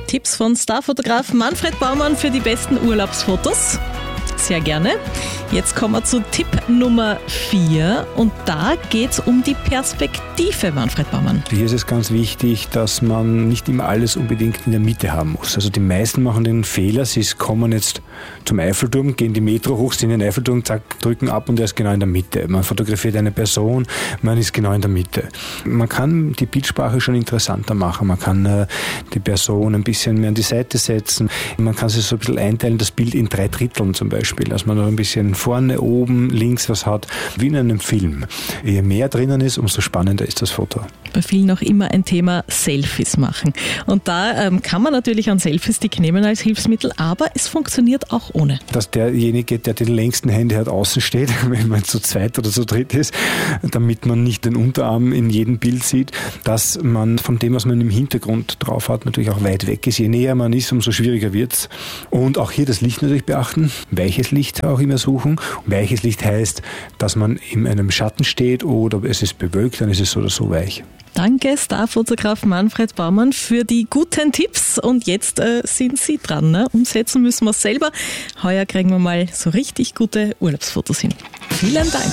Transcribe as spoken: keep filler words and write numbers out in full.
Tipps von Starfotograf Manfred Baumann für die besten Urlaubsfotos. Sehr gerne. Jetzt kommen wir zu Tipp Nummer vier und da geht es um die Perspektive, Manfred Baumann. Hier ist es ganz wichtig, dass man nicht immer alles unbedingt in der Mitte haben muss. Also die meisten machen den Fehler, sie kommen jetzt zum Eiffelturm, gehen die Metro hoch, sind in den Eiffelturm, zack, drücken ab und er ist genau in der Mitte. Man fotografiert eine Person, man ist genau in der Mitte. Man kann die Bildsprache schon interessanter machen, man kann äh, die Person ein bisschen mehr an die Seite setzen, man kann sich so ein bisschen einteilen, das Bild in drei Dritteln zum Beispiel, dass man noch ein bisschen vorne, oben, links was hat, wie in einem Film. Je mehr drinnen ist, umso spannender ist das Foto. Bei vielen auch immer ein Thema Selfies machen. Und da ähm, kann man natürlich einen Selfie-Stick nehmen als Hilfsmittel, aber es funktioniert auch ohne. Dass derjenige, der den längsten Handy hat, außen steht, wenn man zu zweit oder zu dritt ist, damit man nicht den Unterarm in jedem Bild sieht, dass man von dem, was man im Hintergrund drauf hat, natürlich auch weit weg ist. Je näher man ist, umso schwieriger wird es. Und auch hier das Licht natürlich beachten, weiches Licht auch immer suchen. Weiches Licht heißt, dass man in einem Schatten steht oder es ist bewölkt, dann ist es so oder so weich. Danke, Starfotograf Manfred Baumann, für die guten Tipps. Und jetzt äh, sind Sie dran. Ne? Umsetzen müssen wir es selber. Heuer kriegen wir mal so richtig gute Urlaubsfotos hin. Vielen Dank.